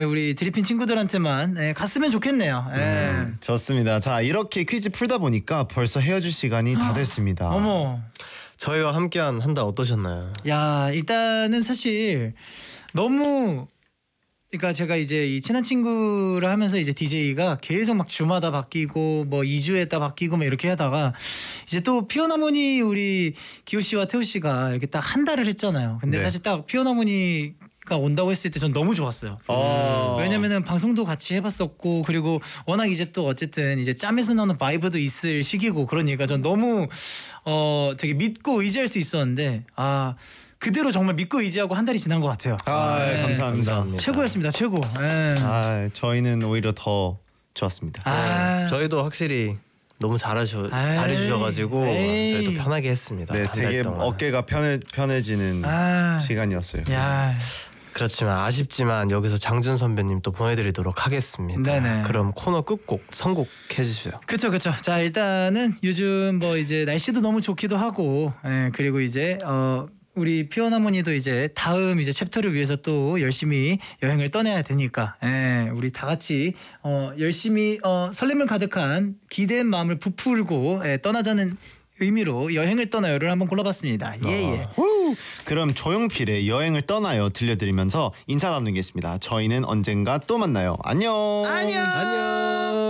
우리 드리핀 친구들한테만 갔으면 좋겠네요. 좋습니다. 자, 이렇게 퀴즈 풀다 보니까 벌써 헤어질 시간이 다 됐습니다. 어머. 저희와 함께한 한 달 어떠셨나요? 야, 일단은 사실 너무, 그러니까 제가 이제 이 친한 친구를 하면서 이제 DJ가 계속 막 주마다 바뀌고 뭐 2주에다 바뀌고 막 이렇게 하다가 이제 또 피어나무니 우리 기호 씨와 태호 씨가 이렇게 딱 한 달을 했잖아요. 근데 네. 사실 딱 피어나무니가 온다고 했을 때 전 너무 좋았어요. 왜냐면은 방송도 같이 해봤었고, 그리고 워낙 이제 또 어쨌든 이제 짬에서 나오는 바이브도 있을 시기고 그러니까 전 너무 되게 믿고 의지할 수 있었는데, 그대로 정말 믿고 의지하고 한 달이 지난 것 같아요. 감사합니다. 최고였습니다. 최고. 저희는 오히려 더 좋았습니다. 저희도 확실히 너무 잘해주셔가지고 저희도 편하게 했습니다. 네, 되게 어깨가 편해지는 시간이었어요. 야. 그렇지만 아쉽지만 여기서 장준 선배님 또 보내드리도록 하겠습니다. 네네. 그럼 코너 끝곡 선곡해 주세요. 그쵸. 자, 일단은 요즘 뭐 이제 날씨도 너무 좋기도 하고, 그리고 이제 우리 피어나무니도 이제 다음 이제 챕터를 위해서 또 열심히 여행을 떠나야 되니까, 우리 다 같이 열심히 설렘을 가득한 기대의 마음을 부풀고 떠나자는 의미로 여행을 떠나요를 한번 골라봤습니다. 예. 그럼 조용필의 여행을 떠나요 들려드리면서 인사 나누겠습니다. 저희는 언젠가 또 만나요. 안녕. 안녕.